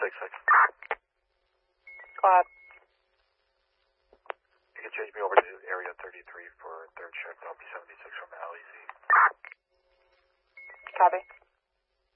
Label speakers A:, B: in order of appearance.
A: Cloud.
B: You can change me over to area 33 for third shift. I'll be 76 from LEC.
A: Copy.